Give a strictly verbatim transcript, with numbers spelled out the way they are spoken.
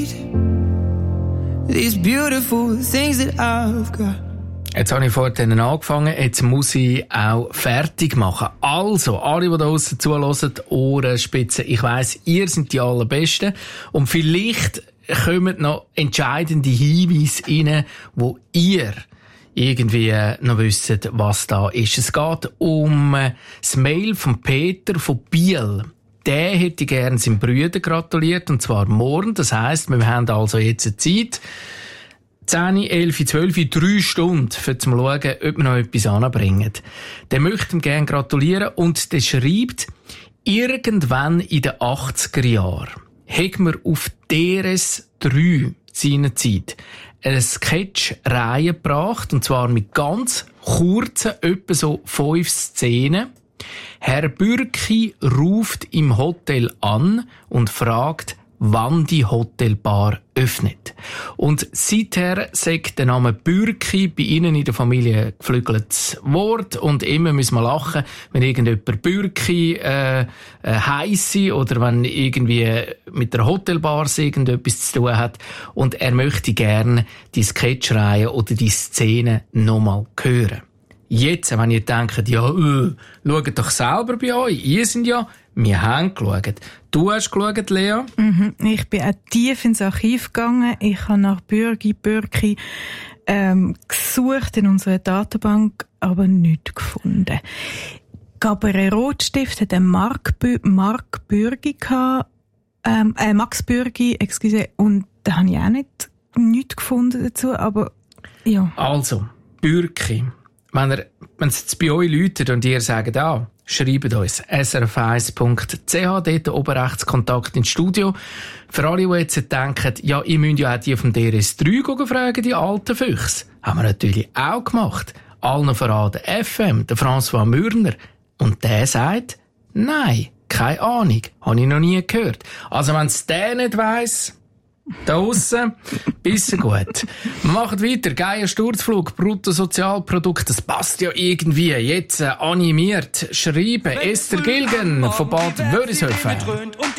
These beautiful things that I've got. Jetzt habe ich vorhin angefangen, jetzt muss ich auch fertig machen. Also, alle, die da draussen zuhören, Ohrenspitzen, ich weiss, ihr seid die Allerbesten. Und vielleicht kommen noch entscheidende Hinweise rein, wo ihr irgendwie noch wisst, was da ist. Es geht um das Mail von Peter von Biel. Der hätte gerne seinem Bruder gratuliert, und zwar morgen. Das heisst, wir haben also jetzt eine Zeit, zehn, elf, zwölf, drei Stunden, um zu schauen, ob wir noch etwas anbringen. Der möchte ihm gerne gratulieren und der schreibt, irgendwann in den achtziger Jahren hat man auf D R S drei seiner Zeit eine Sketch-Reihe gebracht, und zwar mit ganz kurzen, etwa so fünf Szenen. Herr Bürki ruft im Hotel an und fragt, wann die Hotelbar öffnet. Und seither sagt der Name Bürki bei Ihnen in der Familie geflügeltes Wort, und immer müssen wir lachen, wenn irgendjemand Bürki äh, äh, heisse oder wenn irgendwie mit der Hotelbar irgendetwas zu tun hat, und er möchte gerne die Sketchreihe oder die Szene nochmal hören. Jetzt, wenn ihr denkt, ja, äh, schaut doch selber bei euch. Ihr sind ja, wir haben geschaut. Du hast geschaut, Lea? Mhm. Ich bin auch tief ins Archiv gegangen. Ich habe nach Bürgi, Bürki ähm, gesucht in unserer Datenbank, aber nichts gefunden. Gabriel Rotstift hat einen Mark, Bü- Mark Bürgi gehabt, ähm, äh, Max Bürgi, excuse, und da habe ich auch nicht nichts gefunden dazu, aber ja. Also, Bürki. Wenn ihr, wenn es jetzt bei euch läutet und ihr sagt, ah, schreibt uns s r f eins punkt c h, dort oben rechts Kontakt ins Studio. Für alle, die jetzt denken, ja, ihr müsst ja auch die vom D R S drei fragen, die alten Füchse. Haben wir natürlich auch gemacht. Allen verraten F M, der François Mürner. Und der sagt, nein, keine Ahnung, habe ich noch nie gehört. Also wenn es der nicht weiss, da aussen, bisschen gut. Wir machen weiter. Geier Sturzflug, Bruttosozialprodukt, das passt ja irgendwie. Jetzt äh, animiert schreiben Esther Gilgen von Bad Wörishofen.